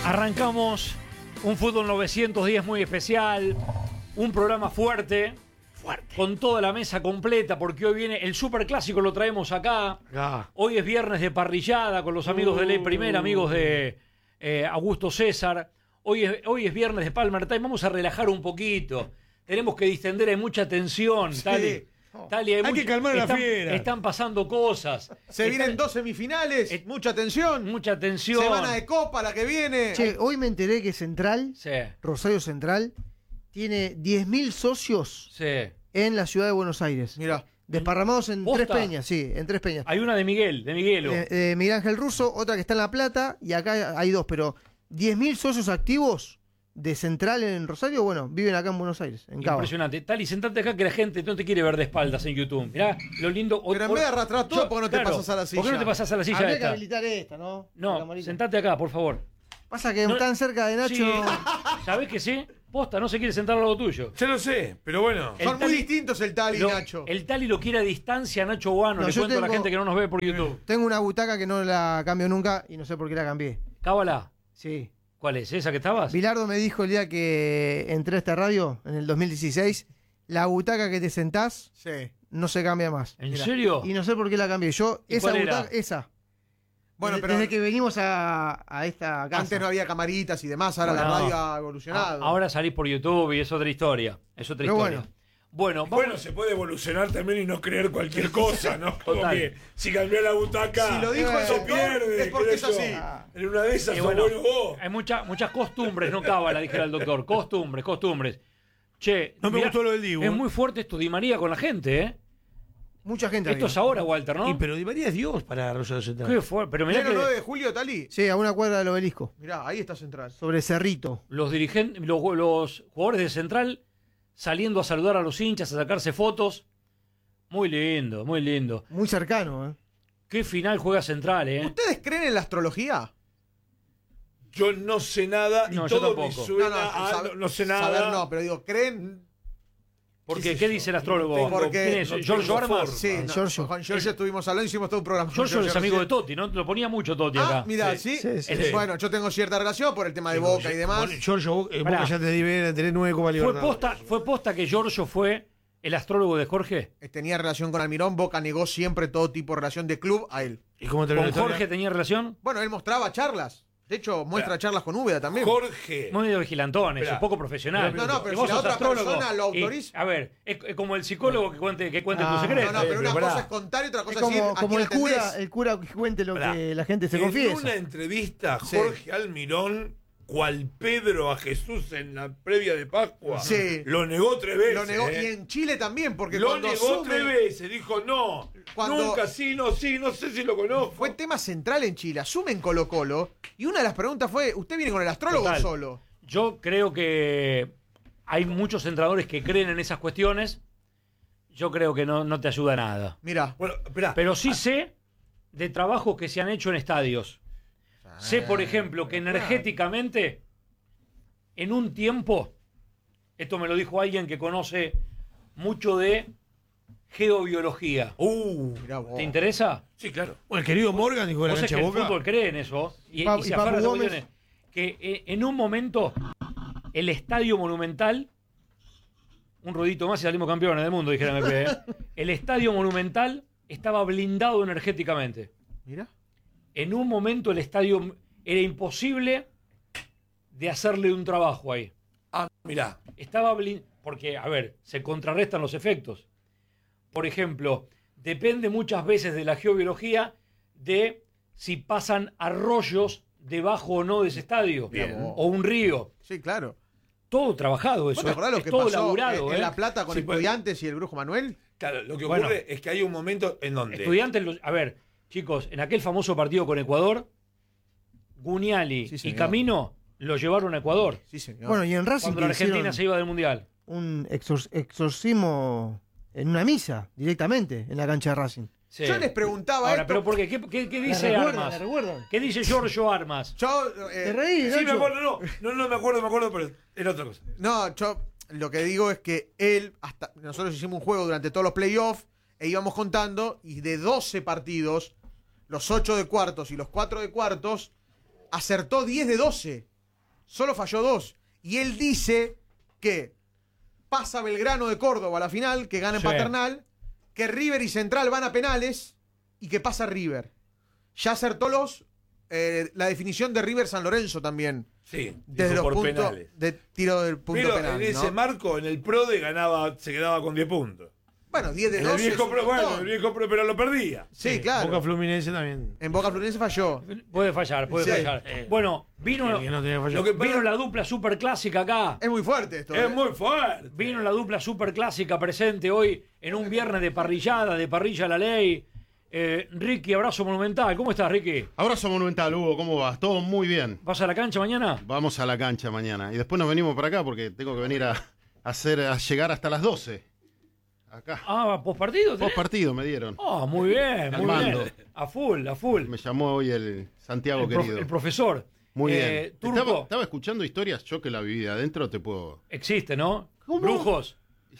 Arrancamos un Fútbol 910 muy especial, un programa fuerte, con toda la mesa completa, porque hoy viene el superclásico, lo traemos acá. Hoy es viernes de parrillada con los amigos de Ley Primera, amigos de Augusto César. Hoy es viernes de Palmer Time, vamos a relajar un poquito. Tenemos que distender, hay mucha tensión, sí. Tali, hay que calmar a la fiera. Están pasando cosas. Vienen 2 semifinales, mucha tensión. Mucha tensión. Semana de Copa, la que viene. Che, hoy me enteré que Central, sí. Rosario Central, tiene 10.000 socios en la ciudad de Buenos Aires. Mirá. Desparramados en ¿Posta? 3 peñas, sí, en 3 peñas. Hay una de Miguelo. Miguel Ángel Russo, otra que está en La Plata, y acá hay 2, pero 10.000 socios activos de Central en Rosario, bueno, viven acá en Buenos Aires, en Cava. Impresionante. Tali, sentate acá que la gente no te quiere ver de espaldas en YouTube. Mirá lo lindo. Pero en vez de arrastrar todo, ¿por qué no te pasas a la silla? ¿Por qué no te pasas a la silla Habría que esta? habilitar esta, ¿no? No, sentate acá, por favor. Pasa que están cerca de Nacho. Sí. ¿Sabés que sí? Posta, no se quiere sentar al lado tuyo. Yo lo sé, pero bueno. Son muy distintos el Tali y Nacho. El Tali lo quiere a distancia, Nacho Guano. Le cuento a la gente que no nos ve por YouTube. Tengo una butaca que no la cambio nunca y no sé por qué la cambié. Cábala. Sí. ¿Cuál es? ¿Esa que estabas? Bilardo me dijo el día que entré a esta radio, en el 2016, la butaca que te sentás no se cambia más. ¿En serio? Y no sé por qué la cambié. Yo, ¿Y esa cuál era? butaca, esa. Bueno, pero desde que venimos a esta casa. antes no había camaritas y demás, ahora la radio ha evolucionado. Ahora salís por YouTube y es otra historia. Es otra Pero historia. Bueno, Bueno, se puede evolucionar también y no creer cualquier cosa, ¿no? Como Total. que si cambió la butaca, Si lo dijo el se doctor, pierde. es porque qué es sé así. yo. En una de esas, sos bueno, bueno vos. hay muchas costumbres, no cábala, dijera el doctor. Costumbres. Che, No me gustó lo del Dibu. Es muy fuerte esto Di María con la gente, ¿eh? Mucha gente. Esto es ahora, Walter, ¿no? Pero Di María es Dios para Rosario Central. Qué fuerte. Pero mirá ¿Pleno que 9 de julio, Tali? Sí, a una cuadra del obelisco. Mirá, ahí está Central. Sobre Cerrito. los dirigentes, los jugadores de Central saliendo a saludar a los hinchas, a sacarse fotos. Muy lindo, muy lindo. Muy cercano, ¿eh? Qué final juega Central, ¿eh? ¿Ustedes creen en la astrología? Yo no sé nada y No, yo todo me tampoco. suena no sé nada. Saber no, pero digo, ¿creen? Porque, ¿qué dice el astrólogo? Porque- ¿Quién es? no ¿Giorgio tengo Armas? forma. Sí, Giorgio. con Giorgio estuvimos hablando, hicimos todo un programa. con Giorgio es amigo de recién. Totti, ¿no? Lo ponía mucho Totti acá. Mirá, Sí. ¿sí? Sí. Bueno, yo tengo cierta relación por el tema de Boca y demás. Bueno, Giorgio, Pará. Boca ya te debe tener 9 Copa Libertadores. ¿Fue posta que Giorgio fue el astrólogo de Jorge? Tenía relación con Almirón, Boca negó siempre todo tipo de relación de club a él. ¿Y cómo terminó ¿Con la historia? Jorge tenía relación? Bueno, él mostraba charlas. De hecho, muestra charlas con Úbeda también. Jorge. Muy de vigilantón, es Esperá. un poco profesional. No, pero Y vos si la sos otra astrólogo persona lo y, autoriza. a ver, es como el psicólogo que cuente tu secreto. No, pero una pará. cosa es contar y otra Es cosa es decir como, a como quién el cura que cuente lo Pará. que la gente se En confiesa. una entrevista, Sí. Jorge Almirón, cual Pedro a Jesús en la previa de Pascua, Sí. lo negó 3 veces. Lo negó. Y en Chile también, porque Lo cuando negó asume- 3 veces. Dijo no. Cuando- Nunca, sí, no sé si lo conozco. Fue tema central en Chile. Asumen Colo Colo. Y una de las preguntas fue, ¿usted viene con el astrólogo Total. solo? Yo creo que hay muchos entrenadores que creen en esas cuestiones. Yo creo que no te ayuda nada. Mirá. Bueno, esperá. Pero sí sé de trabajos que se han hecho en estadios. Sé, por ejemplo, que energéticamente, en un tiempo, esto me lo dijo alguien que conoce mucho de geobiología. Mirá vos. ¿Te interesa? Sí, claro. Bueno, el querido Morgan dijo la Vos sabés cancha que de el Boca. fútbol cree en eso. Y Papu se aferra a esas Gómez. cuestiones. Que en un momento, el Estadio Monumental, un ruidito más y salimos campeones del mundo, dijera MP. El Estadio Monumental estaba blindado energéticamente. Mirá. En un momento el estadio era imposible de hacerle un trabajo ahí. Ah, mirá. Estaba blindado. Porque, a ver, se contrarrestan los efectos. Por ejemplo, depende muchas veces de la geobiología de si pasan arroyos debajo o no de ese estadio. Bien. O un río. Sí, claro. Todo trabajado ¿Vos eso. te acordás lo es que todo pasó laburado. en La Plata con Sí, pues. Estudiantes y el Brujo Manuel? Claro, lo que Bueno. ocurre es que hay un momento en donde. Estudiantes, a ver, chicos, en aquel famoso partido con Ecuador, Guniali Sí, y señor. Camino lo llevaron a Ecuador. Sí, señor. Bueno, y en Racing Cuando que la Argentina hicieron se iba del Mundial. un exorcismo en una misa, directamente, en la cancha de Racing. Sí. Yo les preguntaba Ahora, esto. pero ¿por qué? ¿Qué dice ¿La recuerdan? Armas? ¿La recuerdan? ¿Qué dice Giorgio Armas? Yo, Te reí, Sí, Nacho. me acuerdo, no me acuerdo, pero era otra cosa. no, yo lo que digo es que él, hasta nosotros hicimos un juego durante todos los playoffs e íbamos contando, y de 12 partidos, los 8 de cuartos y los 4 de cuartos, acertó 10 de 12. solo falló 2. Y él dice que pasa Belgrano de Córdoba a la final, que gana en Sí. Paternal, que River y Central van a penales y que pasa River. Ya acertó la definición de River San Lorenzo también. Sí, Desde dijo los por puntos penales. de tiro del punto Pero penal. en ese ¿no? marco, en el PRODE se quedaba con 10 puntos. Bueno, 10 de En el 12. viejo es un PRO, bueno, montón. el viejo PRO, pero lo perdía. Sí, claro. Boca Fluminense también. En Boca Fluminense falló. Puede fallar, puede Sí. fallar. Bueno, vino, El que no tenía que fallar. Lo que vino pasa- la dupla superclásica acá. Es muy fuerte esto. Es muy fuerte. Vino la dupla superclásica presente hoy en un viernes de parrillada, de parrilla a la ley. Ricky, abrazo monumental. ¿Cómo estás, Ricky? Abrazo monumental, Hugo, ¿cómo vas? Todo muy bien. ¿Vas a la cancha mañana? Vamos a la cancha mañana. Y después nos venimos para acá porque tengo que venir a llegar hasta las 12. Acá. Ah, ¿postpartido? Post partido me dieron. Ah, muy bien, muy mando. bien. A full, a full. Me llamó hoy el Santiago querido. El profesor. Muy bien. Turco, Estaba escuchando historias, yo que la viví de adentro te puedo... existe, ¿no? ¿Cómo? Brujos.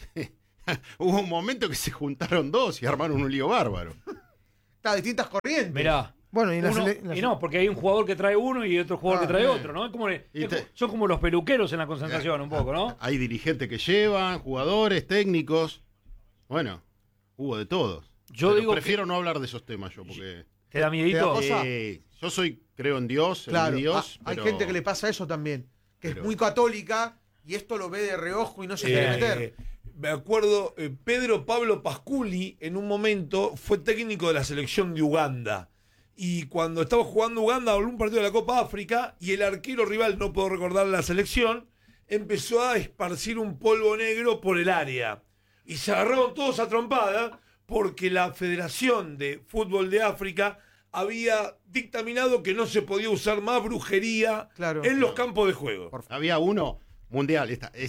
Hubo un momento que se juntaron dos y armaron un lío bárbaro. Está, distintas corrientes. Mirá. Bueno, y en la Uno- sele- en la y no, porque hay un jugador que trae uno y otro jugador que trae bien. otro, ¿no? Y te- Son como los peluqueros en la concentración, un poco, ¿no? Hay dirigentes que llevan, jugadores, técnicos. Bueno, hubo de todos. Yo Pero digo prefiero no hablar de esos temas yo, porque... ¿Te da miedito? Te da cosa. Yo creo en Dios, Claro, en Dios. hay pero- gente que le pasa eso también, que pero- es muy católica y esto lo ve de reojo y no se quiere meter. Me acuerdo, Pedro Pablo Pasculi en un momento fue técnico de la selección de Uganda. Y cuando estaba jugando Uganda, un partido de la Copa África, y el arquero rival, no puedo recordar la selección, empezó a esparcir un polvo negro por el área. Y se agarraron todos a trompada porque la Federación de Fútbol de África había dictaminado que no se podía usar más brujería Claro. en los campos de juego. Había uno mundial,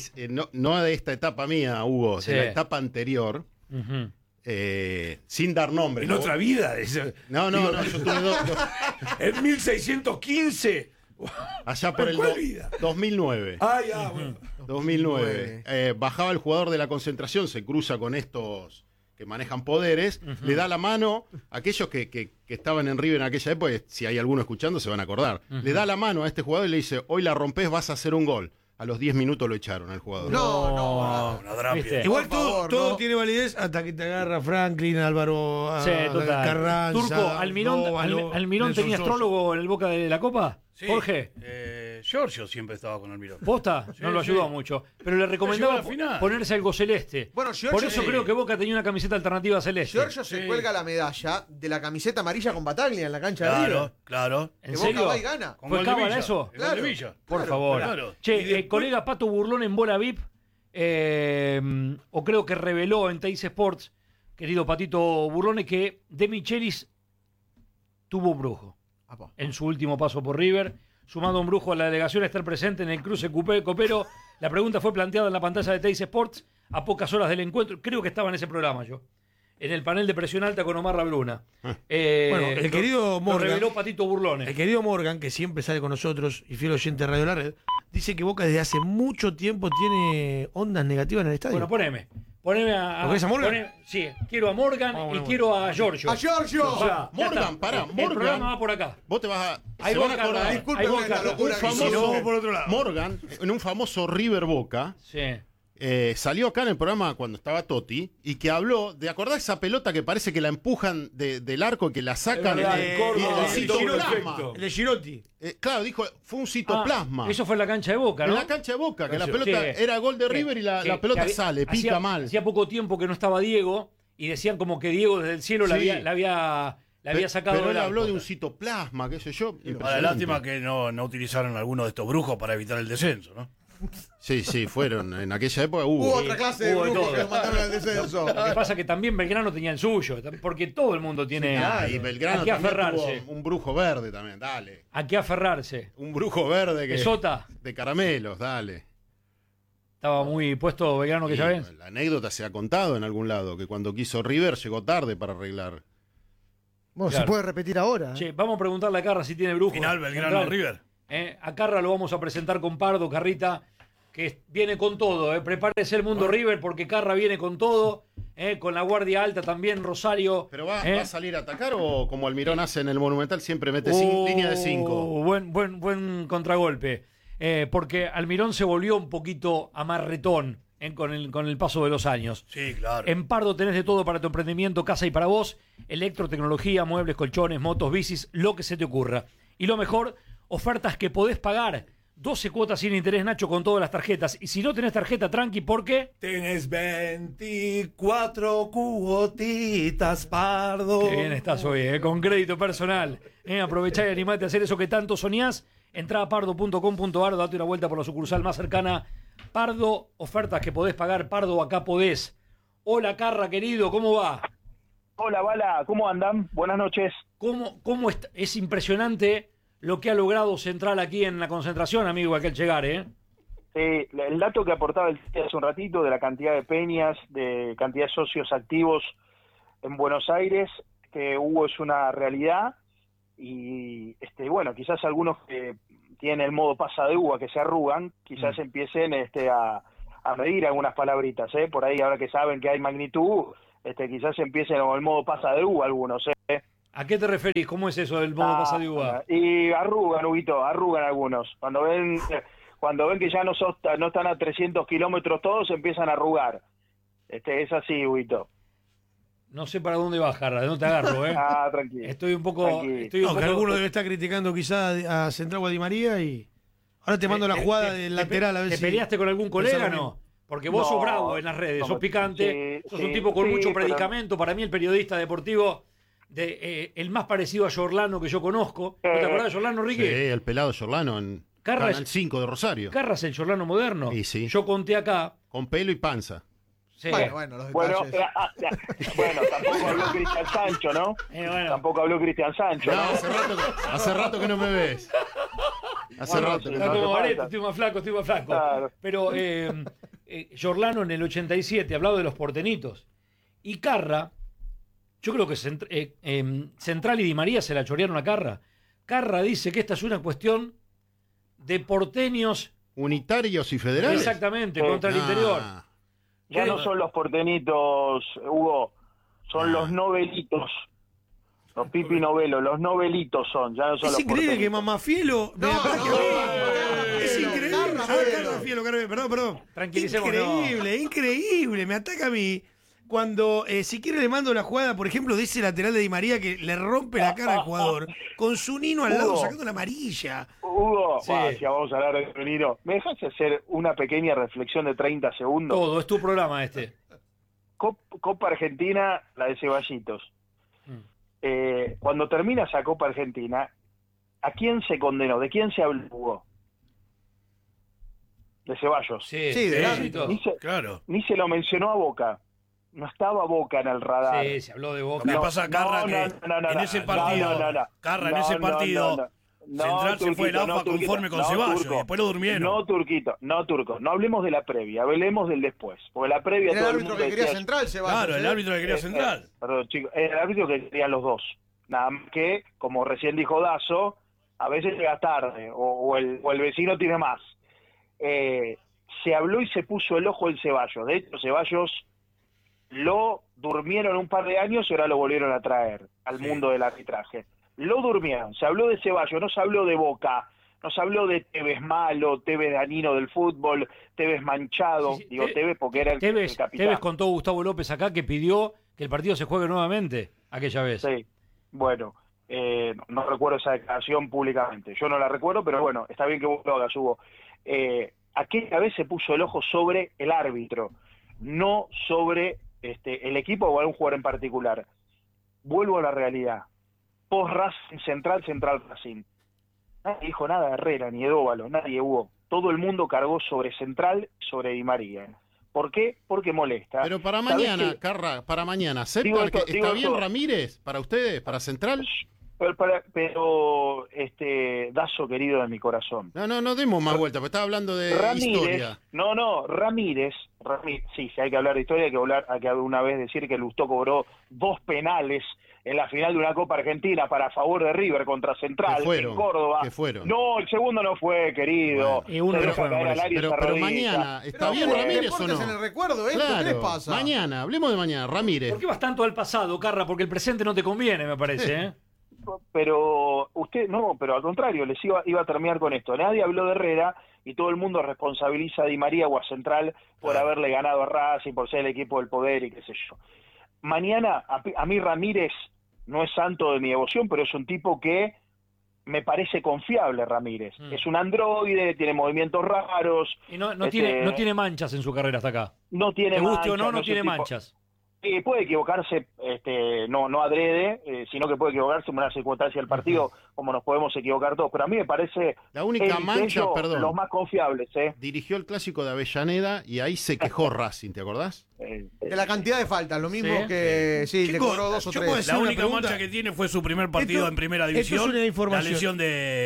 no de esta etapa mía, Hugo, Sí. de la etapa anterior, Ujú. sin dar nombre. En otra vida. No, yo tuve dos, En 1615. allá por ¿En el cuál vida? 2009. Ah, ya, bueno. 2009. Bajaba el jugador de la concentración, se cruza con estos que manejan poderes, le da la mano a aquellos que estaban en River en aquella época, si hay alguno escuchando se van a acordar, le da la mano a este jugador y le dice, hoy la rompés, vas a hacer un gol. A los 10 minutos lo echaron al jugador. No. Una drapia. ¿Viste? Igual Por favor, todo no. tiene validez hasta que te agarra Franklin, Álvaro, Sí, total. Carranza. Turco, ¿Almirón, Dóvalo, Almirón Nelson tenía Sosa. astrólogo en el Boca de la Copa? Sí, Jorge. Giorgio siempre estaba con Almirón. ¿Posta? No lo ayudó sí. mucho. Pero le recomendaba Llegó a la final. ponerse algo celeste. Bueno, Giorgio, Por eso creo que Boca tenía una camiseta alternativa celeste. Giorgio se cuelga la medalla de la camiseta amarilla con Bataglia en la cancha de River. Claro, claro. ¿En Que Boca serio? va y gana. Con ¿Fue gol de cábala Villa. eso? El gol de Claro. Villa. Por Claro, favor. claro. Che, Y después- colega Pato Burlón en Bola VIP, o creo que reveló en Teis Sports, querido Patito Burlone, que De Michelis tuvo un brujo Apa. en su último paso por River, sumando un brujo a la delegación a estar presente en el cruce copero. La pregunta fue planteada en la pantalla de Teis Sports a pocas horas del encuentro. Creo que estaba en ese programa yo. En el panel de presión alta con Omar Labruna. Bueno, el querido lo Morgan. reveló Patito Burlone. El querido Morgan, que siempre sale con nosotros y fiel oyente de Radio La Red, dice que Boca desde hace mucho tiempo tiene ondas negativas en el estadio. Bueno, poneme a... ¿Lo querés a Morgan? Sí, quiero a Morgan Vamos, y bueno. quiero a Giorgio. ¡A Giorgio! O sea, ya Morgan, está. pará, El Morgan. programa va por acá. Vos te vas a... Ahí se van a Boca, acordar. Discúlpeme ahí Boca. la locura Un que famoso- hicimos. por otro lado. Morgan, en un famoso River Boca, Sí. salió acá en el programa cuando estaba Totti y que habló de acordar esa pelota que parece que la empujan del arco y que la sacan Es verdad, y en Córdoba, el el citoplasma. efecto. El de Girotti. Claro, dijo, fue un citoplasma. Ah, eso fue en la cancha de Boca, ¿no? En la cancha de Boca, que la Sí. pelota era gol de River y la Que pelota había- sale, pica hacía- mal. Hacía poco tiempo que no estaba Diego y decían como que Diego desde el cielo la Sí. había sacado Pero del él habló arco. de un citoplasma, qué sé yo. Para impresionante. lástima que no utilizaron alguno de estos brujos para evitar el descenso, ¿no? Sí, fueron. En aquella época hubo. Hubo otra clase de Hubo de brujos todo. que nos mandaron al descenso. Lo que pasa es que también Belgrano tenía el suyo, porque todo el mundo tiene Y Belgrano a qué también aferrarse. tuvo un brujo verde también, dale. A qué aferrarse. Un brujo verde que Sota de caramelos, dale. estaba muy puesto Belgrano que Y ya ves. la anécdota se ha contado en algún lado, que cuando quiso River llegó tarde para arreglar. Bueno, Claro. se puede repetir ahora. Che, vamos a preguntarle a Carra si tiene brujo. Final Belgrano Central. River. A Carra lo vamos a presentar con Pardo, Carrita, que viene con todo. Prepárese el mundo River porque Carra viene con todo. Con la guardia alta también, Rosario. ¿Pero va a salir a atacar o como Almirón hace en el Monumental siempre mete línea de 5? Buen contragolpe. porque Almirón se volvió un poquito amarretón con el paso de los años. Sí, claro. En Pardo tenés de todo para tu emprendimiento, casa y para vos, electrotecnología, muebles, colchones, motos, bicis, lo que se te ocurra. Y lo mejor, ofertas que podés pagar. 12 cuotas sin interés, Nacho, con todas las tarjetas. Y si no tenés tarjeta, tranqui, ¿por qué? Tenés 24 cuotitas, Pardo. Qué bien estás hoy, con crédito personal. Aprovechá y animate a hacer eso que tanto soñás. Entrá a pardo.com.ar, date una vuelta por la sucursal más cercana. Pardo, ofertas que podés pagar. Pardo, acá podés. Hola, Carra, querido, ¿cómo va? Hola, Bala, ¿cómo andan? Buenas noches. ¿Cómo está? Es impresionante lo que ha logrado Central aquí en la concentración, amigo, aquel llegar, ¿eh? El dato que aportaba el hace un ratito de la cantidad de peñas, de cantidad de socios activos en Buenos Aires, que Hugo es una realidad, y bueno, quizás algunos que tienen el modo pasa de uva, que se arrugan, quizás empiecen a medir algunas palabritas, por ahí ahora que saben que hay magnitud, quizás empiecen con el modo pasa de uva algunos, ¿A qué te referís? ¿Cómo es eso del modo pasa de uva? Y arrugan, Huguito, arrugan algunos. Cuando ven que ya no están a 300 kilómetros todos, empiezan a arrugar. Es así, Huguito. No sé para dónde vas, Jarra, no te agarro, ¿eh? Tranquilo. Estoy un poco... Que alguno debe estar criticando quizás a Central Guadimaría y... Ahora te mando la jugada del lateral a ver ¿Te si... peleaste con algún colega o no? Porque vos sos bravo en las redes, sos picante, sos un tipo con mucho predicamento. Para mí el periodista deportivo... el más parecido a Giordano que yo conozco. ¿No te acordás de Giordano, Ricky? Sí, el pelado Giordano en Canal 5 de Rosario. Carra es el Giordano moderno. Sí. Yo conté acá. Con pelo y panza. Sí. Bueno, los detalles. Bueno, tampoco habló Cristian Sancho, ¿no? Bueno. Tampoco habló Cristian Sancho, ¿no? Hace rato que no me ves. Hace rato. Está como Vareta, estoy más flaco. Claro. Pero Giordano en el 87 hablaba de los portenitos. Y Carra, yo creo que Central y Di María se la chorearon a Carra. Carra dice que esta es una cuestión de porteños. Unitarios y federales. Exactamente, contra el interior. Ya no son los portenitos, Hugo, son los novelitos. Los Pipi Novelo, los novelitos son, ya no son Es los increíble porteños. que Mamafielo... Es increíble. Carrafielo, perdón. Tranquilicémonos. Increíble. Me ataca a mí. Cuando, si quiere, le mando la jugada, por ejemplo, de ese lateral de Di María que le rompe la cara al jugador, con su Nino al lado sacando la amarilla. Hugo, Sí. ya vamos a hablar de Nino. ¿Me dejas hacer una pequeña reflexión de 30 segundos? Todo, es tu programa este. Copa Argentina, la de Ceballitos. Cuando termina esa Copa Argentina, ¿a quién se condenó? ¿De quién se habló, Hugo? De Ceballos. Sí, del árbitro. Claro. Ni se lo mencionó a Boca. No estaba Boca en el radar. Sí, se habló de Boca. ¿Qué pasa, Carra? Que en ese partido, Carra, en ese partido, Central se fue el AFA conforme con Ceballos, y después lo durmieron. No, Turquito, no hablemos de la previa, hablemos del después. Porque la previa Era el todo el árbitro mundo que quería decía, Central, Ceballos. Claro, el árbitro que quería Central. Perdón, chicos, era el árbitro que querían los dos. Nada más que, como recién dijo Dazo, a veces llega tarde, o el vecino tiene más. Se habló y se puso el ojo en Ceballos. De hecho, Ceballos lo durmieron un par de años y ahora lo volvieron a traer al mundo del arbitraje. Lo durmieron, se habló de Ceballos, no se habló de Boca, no se habló de Tevez malo, Tevez danino del fútbol, Tevez manchado, Sí, digo Tevez porque era el capitán. Tevez contó Gustavo López acá que pidió que el partido se juegue nuevamente aquella vez. Sí, bueno, no recuerdo esa declaración públicamente, yo no la recuerdo, pero bueno, está bien que vos lo hagas, Hugo. Aquella vez se puso el ojo sobre el árbitro, no sobre el equipo o algún jugador en particular. Vuelvo a la realidad. Post-Racing, Central Racing. Nadie dijo nada de Herrera ni de Dóvalo, nadie hubo. Todo el mundo cargó sobre Central, sobre Di María. ¿Por qué? Porque molesta. Pero para mañana, Carra, para mañana, ¿sepan que está bien Ramírez para ustedes, para Central? Pero Dazo querido de mi corazón. No demos más vuelta, porque estaba hablando de historia. Ramírez, sí, si hay que hablar de historia, hay que una vez decir que Lustó cobró 2 penales en la final de una Copa Argentina para favor de River contra Central en Córdoba. ¿Qué fueron? No, el segundo no fue, querido. Bueno, y uno no fue, pero mañana, ¿está bien Ramírez o no? En el recuerdo, ¿qué les pasa? Mañana, hablemos de mañana, Ramírez. ¿Por qué vas tanto al pasado, Carra? Porque el presente no te conviene, me parece, ¿eh? pero usted, no, pero al contrario, les iba a terminar con esto. Nadie habló de Herrera y todo el mundo responsabiliza a Di María o a Central por haberle ganado a Racing, por ser el equipo del poder y qué sé yo. Mañana, a mí Ramírez no es santo de mi devoción, pero es un tipo que me parece confiable, Ramírez. Es un androide, tiene movimientos raros. Y no tiene manchas en su carrera hasta acá. No tiene manchas. ¿Te guste o no tiene manchas? Puede equivocarse, no adrede, sino que puede equivocarse en una circunstancia del partido, como nos podemos equivocar todos. Pero a mí me parece la única mancha, perdón, los más confiables. Dirigió el clásico de Avellaneda y ahí se quejó Racing, ¿te acordás? De la cantidad de faltas, lo mismo que le cobró 2 o 3. La única mancha que tiene fue su primer partido en primera división. Esto es una información. La lesión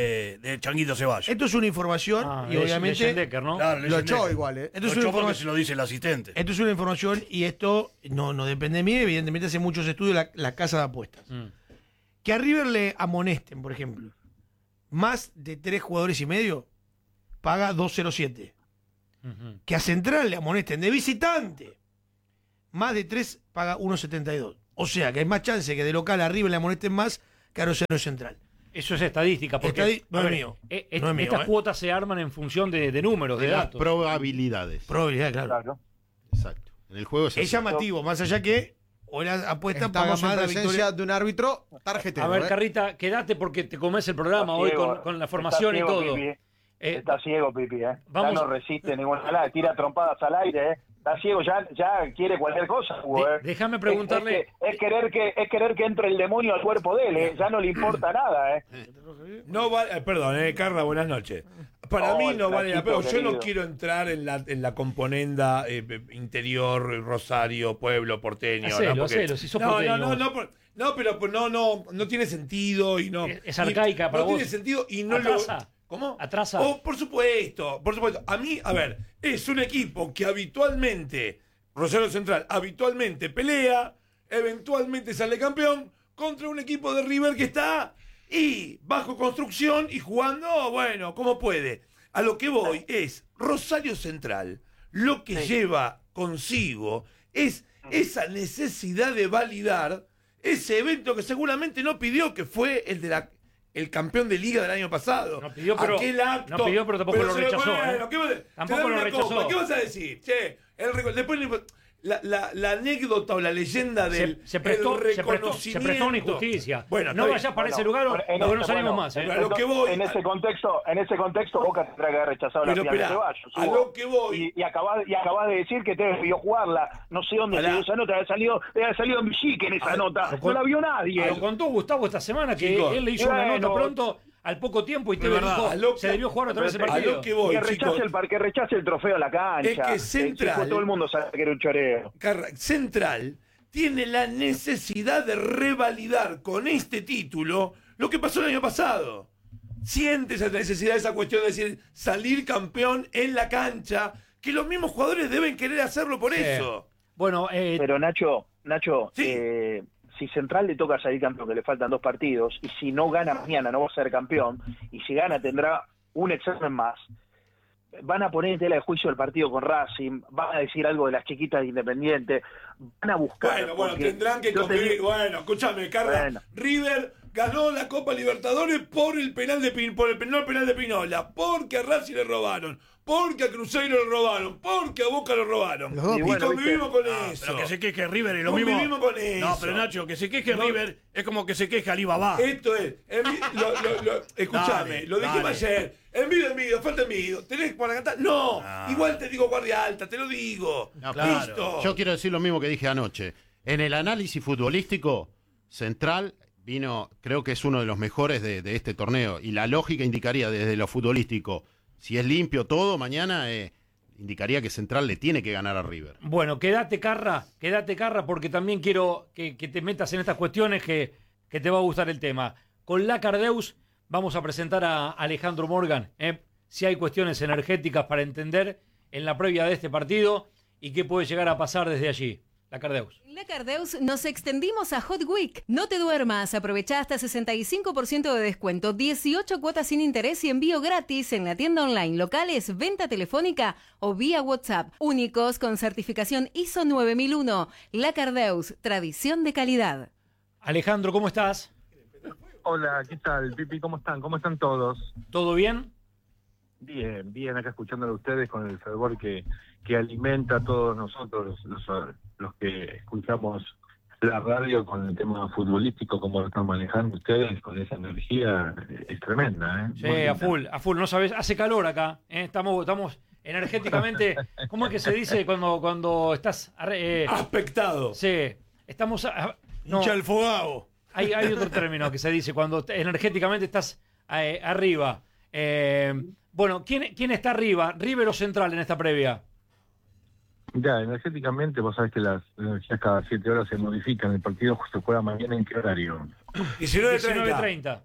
de Changuito Ceballos. Esto es una información y obviamente Decker, ¿no? Claro, lo echó igual, Esto es lo una echó porque se lo dice el asistente. Esto es una información y esto no depende de mí, evidentemente hace muchos estudios la casa de apuestas. Que a River le amonesten, por ejemplo, más de 3 jugadores y medio, paga 2.07. Que a Central le amonesten de visitante, más de 3 paga 1.72. O sea que hay más chance que de local a River le amonesten más que a Rosario Central. Eso es estadística, porque no es mío. Estas cuotas se arman en función de números, de datos. Probabilidades. Probabilidades, claro. Exacto. En el juego es llamativo, más allá que o la apuesta estamos en presencia de un árbitro tarjetero. A ver, Carrita, quédate porque te comes el programa hoy con la formación y todo. Está ciego, Pipi, Ya no resiste ninguna palabra, tira trompadas al aire, Está ciego, ya quiere cualquier cosa, Déjame preguntarle. Es querer que entre el demonio al cuerpo de él, Ya no le importa nada, No vale, perdón, Carla, buenas noches. Para mí no vale la pena. Yo no quiero entrar en la componenda interior, Rosario, pueblo, porteño. Hacelo, si sos porteño. No, pero no tiene sentido y no. Es arcaica para vos. No tiene sentido y no Atrasa. ¿Cómo? Atrasa. Por supuesto. A mí, a ver, es un equipo que habitualmente, Rosario Central, habitualmente pelea, eventualmente sale campeón contra un equipo de River que está bajo construcción y jugando, bueno, como puede. A lo que voy es, Rosario Central, lo que lleva consigo es esa necesidad de validar ese evento que seguramente no pidió, que fue el campeón de liga del año pasado. No pidió, pero tampoco lo rechazó. Tampoco lo rechazó. ¿Qué vas a decir? Che, después la anécdota o la leyenda del se prestó una injusticia. Bueno, no vayas para ese lugar o no salimos más. Lo que voy, en ese contexto Boca tendrá que haber rechazado la final de Ceballos. A lo que voy. Y acabás de decir que te debió jugarla. No sé dónde salió esa nota. Había salido en Villique en esa nota. No la vio nadie. Lo contó Gustavo esta semana que él le hizo una nota pronto al poco tiempo y te dijo, se debió jugar otra vez el partido. Que rechace el trofeo a la cancha. Es que Central, todo el mundo sabe que era un choreo. Central tiene la necesidad de revalidar con este título lo que pasó el año pasado. Siente esa necesidad, esa cuestión de decir, salir campeón en la cancha, que los mismos jugadores deben querer hacerlo por eso. Bueno, pero Nacho, sí. Si Central le toca salir campeón, que le faltan 2 partidos, y si no gana mañana no va a ser campeón, y si gana tendrá un examen más, van a poner en tela de juicio el partido con Racing, van a decir algo de las chiquitas de Independiente, van a buscar... Bueno, tendrán que convivir. Bueno, escúchame, Carla. River ganó la Copa Libertadores por el penal de Pinola, porque a Racing le robaron, porque a Cruzeiro le robaron, porque a Boca le robaron. Y convivimos con eso. Pero que se queje River y lo mismo. Convivimos con eso. No, pero Nacho, que se queje River es como que se queja Alibaba. Esto es. Escúchame, lo dijimos ayer. Envido, falta envido. ¿Tenés para cantar? No. Igual te digo guardia alta, te lo digo. No, claro. Listo. Yo quiero decir lo mismo que dije anoche. En el análisis futbolístico, Central vino, creo que es uno de los mejores de este torneo. Y la lógica indicaría desde lo futbolístico, si es limpio todo, mañana indicaría que Central le tiene que ganar a River. Bueno, quédate Carra, porque también quiero que te metas en estas cuestiones que te va a gustar el tema. Con la Cardeus vamos a presentar a Alejandro Morgan, si hay cuestiones energéticas para entender en la previa de este partido y qué puede llegar a pasar desde allí. La Cardeus. En la Cardeus nos extendimos a Hot Week. No te duermas, aprovecha hasta 65% de descuento, 18 cuotas sin interés y envío gratis en la tienda online, locales, venta telefónica o vía WhatsApp. Únicos con certificación ISO 9001. La Cardeus, tradición de calidad. Alejandro, ¿cómo estás? Hola, ¿qué tal, Pipi? ¿Cómo están? ¿Cómo están todos? ¿Todo bien? Bien, bien, acá escuchándolo a ustedes con el fervor que alimenta a todos nosotros, los que escuchamos la radio con el tema futbolístico, como lo están manejando ustedes, con esa energía, es tremenda, ¿eh? Sí, a full, no sabes, hace calor acá, ¿eh? Estamos energéticamente, ¿cómo es que se dice cuando estás aspectado? Sí, estamos no, chalfogado. Hay otro término que se dice cuando energéticamente estás arriba. Bueno, ¿quién está arriba? ¿River o Central en esta previa? Ya, energéticamente, vos sabés que las energías cada 7 horas se modifican. El partido se juega mañana, ¿en qué horario? 19:30.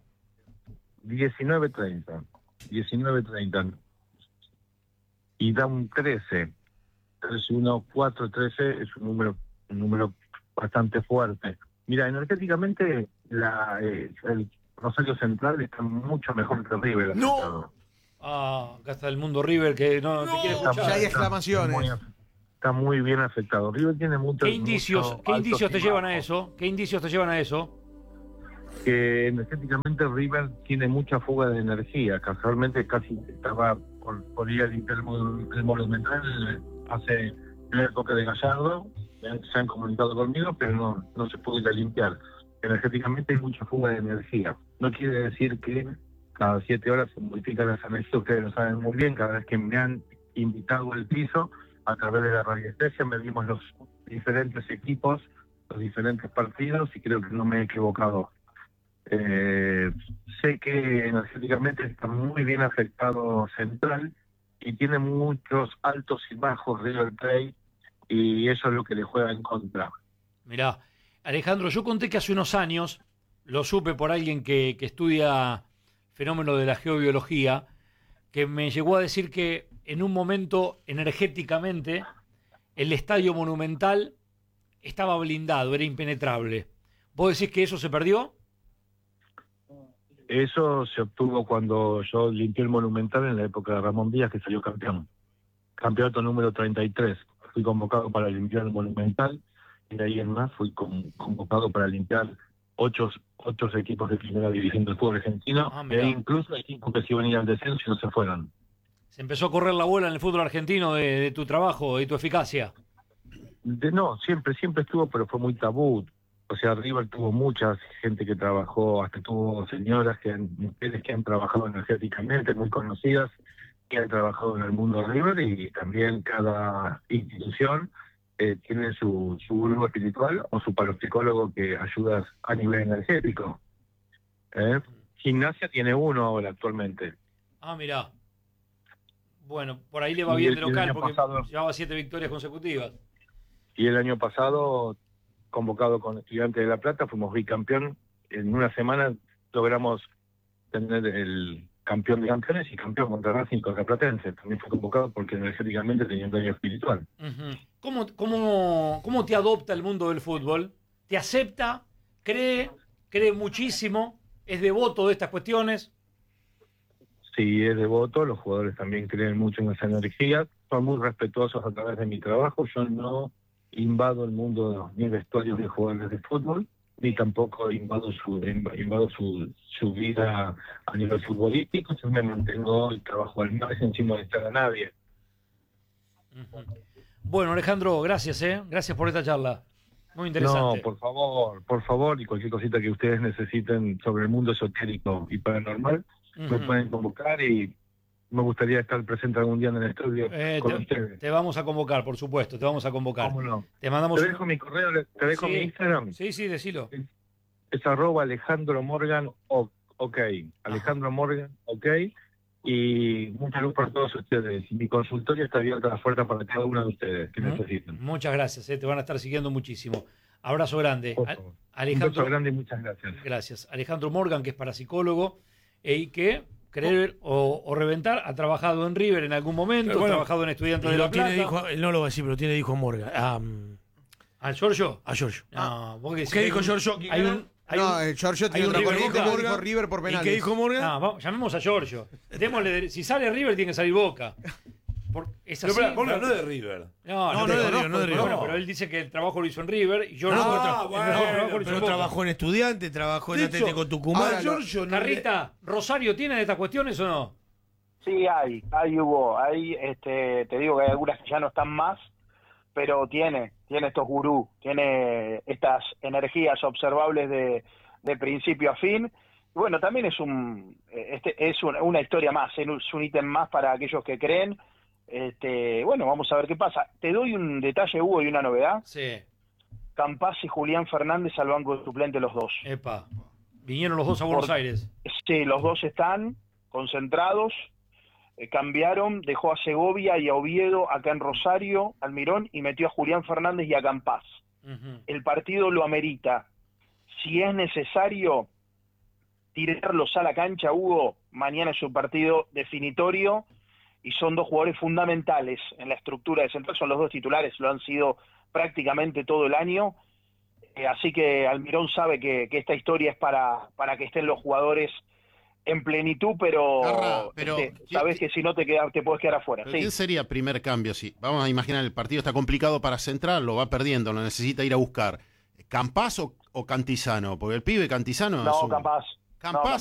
19:30. Y da un 13. 3-1, 4-13 es un número bastante fuerte. Mira, energéticamente el Rosario Central está mucho mejor que River. ¡No! Acá está el mundo River que no te quiere escuchar. Ya hay exclamaciones. Está muy bien afectado. River tiene muchos. ¿Qué indicios te llevan a eso? ¿Qué indicios te llevan a eso? Que energéticamente River tiene mucha fuga de energía. Casualmente casi estaba por ir a limpiar el Monumental hace en la época de Gallardo. Se han comunicado conmigo, pero no se pudo ir a limpiar. Energéticamente hay mucha fuga de energía. No quiere decir que cada 7 horas se modifican las energías. Ustedes lo saben muy bien. Cada vez que me han invitado al piso, a través de la radiestesia, medimos los diferentes equipos, los diferentes partidos, y creo que no me he equivocado. Sé que energéticamente está muy bien afectado Central y tiene muchos altos y bajos River Plate, y eso es lo que le juega en contra. Mirá, Alejandro, yo conté que hace unos años, lo supe por alguien que estudia fenómeno de la geobiología, que me llegó a decir que en un momento energéticamente el Estadio Monumental estaba blindado, era impenetrable. ¿Vos decís que eso se perdió? Eso se obtuvo cuando yo limpié el Monumental en la época de Ramón Díaz, que salió campeón. Campeonato número 33. Fui convocado para limpiar el Monumental, y de ahí en más fui convocado para limpiar 8 equipos de primera división del fútbol argentino, e incluso equipos que se iban a ir al descenso y no se fueron. Se empezó a correr la bola en el fútbol argentino de tu trabajo, de tu eficacia. No, siempre estuvo, pero fue muy tabú. O sea, River tuvo mucha gente que trabajó, hasta tuvo señoras, mujeres que han trabajado energéticamente, muy conocidas, que han trabajado en el mundo River, y también cada institución tiene su grupo espiritual o su parapsicólogo que ayuda a nivel energético. Gimnasia tiene uno ahora actualmente. Mirá. Bueno, por ahí le va bien de local porque llevaba 7 victorias consecutivas. Y el año pasado, convocado con Estudiantes de La Plata, fuimos bicampeón. En una semana logramos tener el campeón de campeones y campeón contra Racing contra Platense. También fue convocado porque energéticamente tenía un daño espiritual. ¿Cómo te adopta el mundo del fútbol? ¿Te acepta? ¿Cree muchísimo? ¿Es devoto de estas cuestiones? Sí, es devoto. Los jugadores también creen mucho en esa energía. Son muy respetuosos a través de mi trabajo. Yo no invado el mundo ni vestuarios de jugadores de fútbol, ni tampoco invado su vida a nivel futbolístico. Yo me mantengo y trabajo al margen sin molestar a nadie. Bueno, Alejandro, gracias, gracias por esta charla. Muy interesante. No, por favor, y cualquier cosita que ustedes necesiten sobre el mundo esotérico y paranormal, me pueden convocar, y me gustaría estar presente algún día en el estudio con ustedes. Te vamos a convocar, por supuesto, te vamos a convocar. ¿Cómo no? Te mandamos ¿Te dejo mi correo? ¿Te dejo mi Instagram? Sí, decilo. Es @Alejandro Morgan, ok. Alejandro Morgan, ok. Y mucha luz para todos ustedes. Mi consultorio está abierta a la puerta para cada uno de ustedes que necesiten. Muchas gracias, te van a estar siguiendo muchísimo. Abrazo grande. Alejandro, un abrazo grande y muchas gracias. Gracias. Alejandro Morgan, que es parapsicólogo y que, creer o reventar, ha trabajado en River en algún momento, ha trabajado en Estudiantes de La Plata. Él no lo va a decir, pero tiene hijo Morgan. ¿Al Giorgio? A Giorgio. ¿Qué dijo Giorgio? El Giorgio tiene otra política, dijo River por penales. ¿Y qué dijo Morgan? Llamemos a Giorgio. Si sale River, tiene que salir Boca. Es así. Pero no es de River. No es de River. Bueno, pero él dice que el trabajo lo hizo en River y yo pero trabajó en Estudiantes, trabajó en Atlético Tucumán. Carrita, ¿Rosario tiene de estas cuestiones o no? Sí, hubo. Te digo que hay algunas que ya no están más, pero tiene estos gurús, tiene estas energías observables de principio a fin. Y bueno, también es una historia más, es un ítem más para aquellos que creen. Bueno, vamos a ver qué pasa. Te doy un detalle, Hugo, y una novedad. Sí. Campás y Julián Fernández al banco de suplente, los dos. Epa, vinieron los dos a Buenos Aires. Sí, los dos están concentrados. Cambiaron, dejó a Segovia y a Oviedo acá en Rosario, Almirón, y metió a Julián Fernández y a Campás. El partido lo amerita. Si es necesario tirarlos a la cancha, Hugo, mañana es un partido definitorio y son dos jugadores fundamentales en la estructura de Central, son los dos titulares, lo han sido prácticamente todo el año, así que Almirón sabe que esta historia es para que estén los jugadores en plenitud, pero sabes que si no te puedes quedar afuera. ¿Quién sería primer cambio? Si vamos a imaginar el partido está complicado para Central, lo va perdiendo, lo necesita ir a buscar. ¿Campás o Cantizano? Porque el pibe Cantizano... No, Campás. Campás